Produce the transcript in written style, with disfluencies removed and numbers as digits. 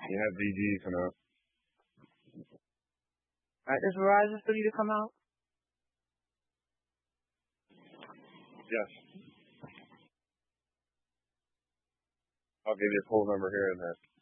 You have VG come out. All right, does Verizon still need to come out? Yes. I'll give you a full number here in a minute.